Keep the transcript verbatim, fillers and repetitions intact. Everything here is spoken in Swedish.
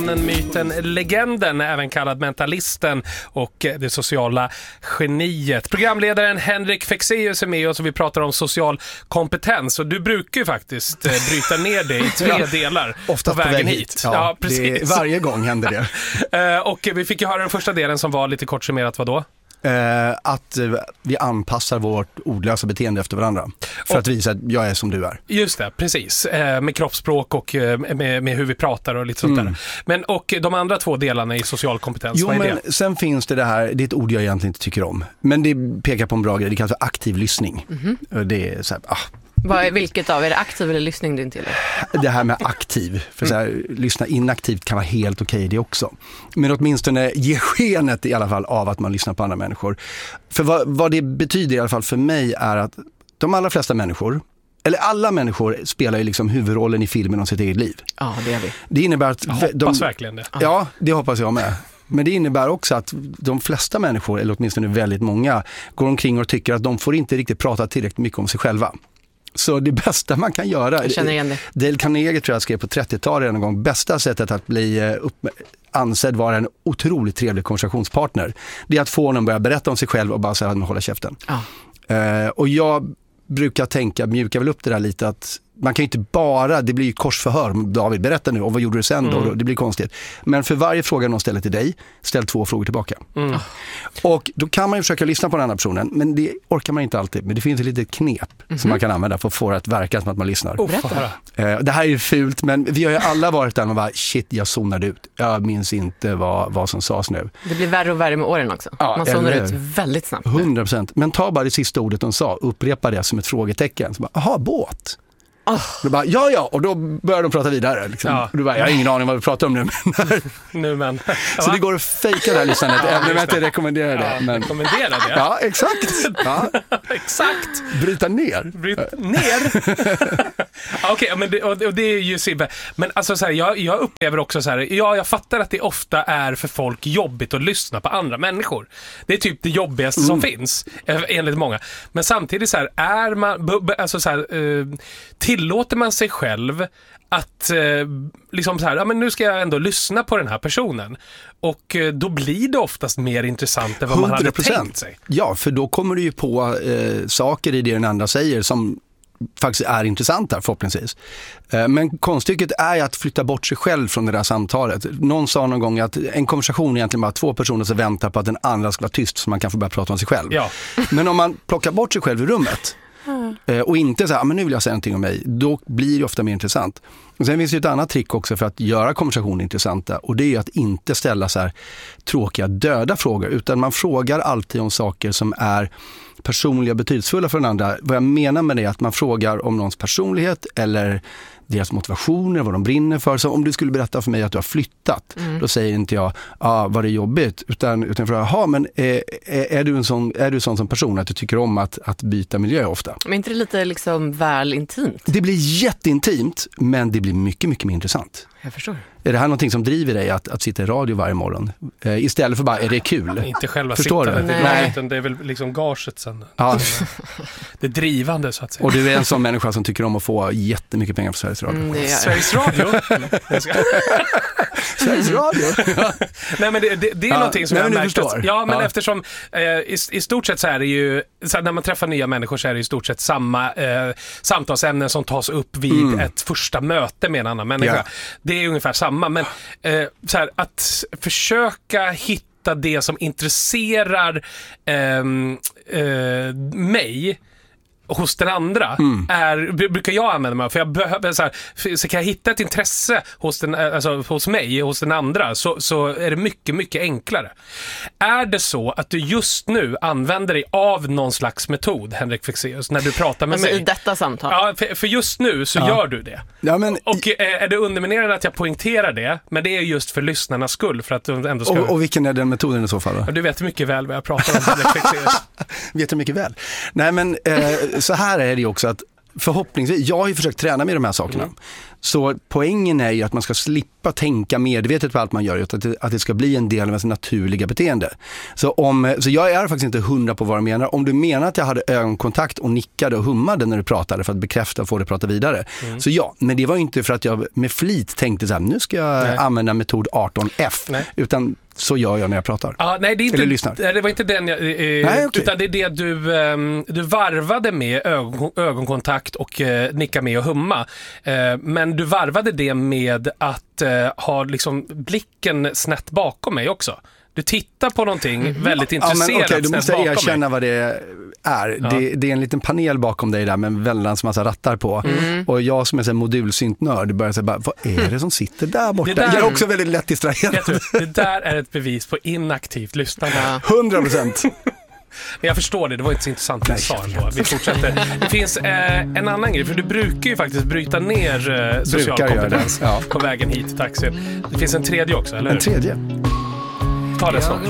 Myten, legenden, även kallad mentalisten och det sociala geniet. Programledaren Henrik Fexeus är med oss och vi pratar om social kompetens. Och du brukar ju faktiskt bryta ner det i tre delar. Oftast på vägen hit. hit. Ja, ja, precis. Det, varje gång händer det. Och vi fick ju höra den första delen som var lite kort summerat, vad då? Eh, att eh, vi anpassar vårt ordlösa beteende efter varandra för och, att visa att jag är som du är. Just det, precis. Eh, med kroppsspråk och eh, med, med hur vi pratar och lite sånt mm. där. Men och de andra två delarna i social kompetens, jo, vad är men det? Sen finns det det här, det är ett ord jag egentligen inte tycker om. Men det pekar på en bra grej, det kallas för aktiv lyssning. Mm-hmm. Det är så här, ah. Vad är, vilket av, är det aktiv eller lyssning din till? Det här med aktiv, för så här, mm. lyssna inaktivt kan vara helt okej det också. Men åtminstone ge skenet i alla fall av att man lyssnar på andra människor. För vad, vad det betyder i alla fall för mig är att de allra flesta människor, eller alla människor spelar ju liksom huvudrollen i filmen om sitt eget liv. Ja, det är vi. Det innebär att... Jag hoppas de, verkligen det. Ja, det hoppas jag med. Men det innebär också att de flesta människor, eller åtminstone väldigt många, går omkring och tycker att de får inte riktigt prata tillräckligt mycket om sig själva. Så det bästa man kan göra, jag känner igen det. Dale Carnegie tror jag skrev på trettiotalet en gång, bästa sättet att bli upp, ansedd vara en otroligt trevlig konversationspartner, det är att få honom börja berätta om sig själv och bara säga att man håller käften. Ah. Uh, och jag brukar tänka, mjuka väl upp det där lite, att man kan ju inte bara, det blir ju korsförhör, David berätta nu, och vad gjorde du sen då? Mm. Det blir konstigt. Men för varje fråga någon ställer till dig, ställ två frågor tillbaka. Mm. Och då kan man ju försöka lyssna på den andra personen, men det orkar man inte alltid. Men det finns ett litet knep mm-hmm. som man kan använda för att få det att verka som att man lyssnar. Oh, eh, det här är ju fult, men vi har ju alla varit där och bara, shit, jag zonade ut. Jag minns inte vad, vad som sades nu. Det blir värre och värre med åren också. Ja, man zonar ut väldigt snabbt. hundra procent. Men ta bara det sista ordet de sa, upprepa det som ett frågetecken. Så bara, aha, båt. Oh. Då bara, ja, ja, och då börjar de prata vidare. Liksom. Ja. Och då bara, jag har ingen aning vad vi pratar om nu. Men nu men. Så det går att fejka det här lyssnat, även om jag inte rekommenderar det. Ja, men... rekommenderar det? Ja, exakt. Ja. Exakt. Bryta ner. Bryta ner? Okej, okay, men det, och det är ju Sibbe. Men alltså så här, jag, jag upplever också så här, ja, jag fattar att det ofta är för folk jobbigt att lyssna på andra människor. Det är typ det jobbigaste mm. som finns, enligt många. Men samtidigt så här, är man, alltså så här, eh, tillåter man sig själv att eh, liksom så här, ja men nu ska jag ändå lyssna på den här personen. Och eh, då blir det oftast mer intressant än vad man hade tänkt sig. Ja, för då kommer du ju på eh, saker i det den andra säger som faktiskt är intressanta förhoppningsvis. Eh, men konststycket är att flytta bort sig själv från det där samtalet. Någon sa någon gång att en konversation är egentligen bara två personer som väntar på att den andra ska vara tyst så man kan få börja prata om sig själv. Ja. Men om man plockar bort sig själv i rummet Mm. och inte så här, men nu vill jag säga någonting om mig, då blir det ofta mer intressant. Och sen finns det ett annat trick också för att göra konversationer intressanta, och det är att inte ställa så här tråkiga, döda frågor, utan man frågar alltid om saker som är personliga och betydelsefulla för den andra. Vad jag menar med det är att man frågar om någons personlighet eller deras motivationer, vad de brinner för. Så om du skulle berätta för mig att du har flyttat, mm. då säger inte jag, ah, vad det är jobbigt, utan, utan frågar, jaha, men är, är, är du en sån, är du sån som person att du tycker om att, att byta miljö ofta? Men inte det lite liksom väl intimt? Det blir jätteintimt, men det blir mycket, mycket mer intressant. Jag förstår. Är det här någonting som driver dig att, att sitta i radio varje morgon? Eh, istället för bara, är det kul? Inte själva Förstår sitta. Du? Det, Nej. Det är väl liksom gaget sen. Ja. Det är drivande så att säga. Och du är en sån människa som tycker om att få jättemycket pengar för Sveriges Radio. Mm, Sveriges Radio? Sveriges Radio? Nej, men det, det, det är ja, någonting som jag märkt. Att, ja, men ja. eftersom eh, i, i stort sett så är det ju, så här, när man träffar nya människor så är det i stort sett samma eh, samtalsämnen som tas upp vid mm. ett första möte med en annan människa. Ja. Det är ungefär samma, men eh, så här, att försöka hitta det som intresserar eh, eh, mig hos den andra mm. är, brukar jag använda mig av, för jag behöver så här, så kan jag hitta ett intresse hos den, alltså hos mig, hos den andra, så, så är det mycket, mycket enklare. Är det så att du just nu använder dig av någon slags metod, Henrik Fexeus, när du pratar med alltså mig? I detta samtal? Ja, för, för just nu så ja. gör du det. Ja, men och i... är det underminerande att jag poängterar det, men det är just för lyssnarnas skull, för att de ändå ska... Och, och vilken är den metoden i så fall då? Ja, du vet mycket väl vad jag pratar om, Henrik Fexeus. Vet du mycket väl? Nej, men eh, så här är det ju också att förhoppningsvis, jag har ju försökt träna med de här sakerna. Mm. Så poängen är ju att man ska slippa tänka medvetet på allt man gör, utan att det, att det ska bli en del av ens naturliga beteende. Så, om, så jag är faktiskt inte hundra på vad du menar. Om du menar att jag hade ögonkontakt och nickade och hummade när du pratade för att bekräfta och få dig att prata vidare. Mm. Så ja, men det var ju inte för att jag med flit tänkte så här, nu ska jag nej. använda metod arton F. Nej. Utan så gör jag när jag pratar. Ah, nej, det, är inte, eller lyssnar. Det var inte den jag, eh, nej, okay. Utan det är det du, eh, du varvade med ögon, ögonkontakt och eh, nicka med och humma. Eh, men du varvade det med att eh, ha liksom blicken snett bakom mig också. Du tittar på någonting mm. väldigt intresserat. Ja, men okay, du måste erkänna vad det är. Ja. Det, det är en liten panel bakom dig där med en väldans massa rattar på. Mm. Och jag som är en modulsynt nörd börjar säga bara, vad är det som sitter där borta? Det där, jag är också väldigt lätt distraherad. Det där är ett bevis på inaktivt lyssnande. hundra procent. Men jag förstår det, det var inte så intressant det sa ändå. Vi fortsätter. Det finns eh, en annan grej, för du brukar ju faktiskt bryta ner eh, social brukar kompetens ja. på vägen hit till taxin. Det finns en tredje också, eller hur? En tredje? Ta det snart.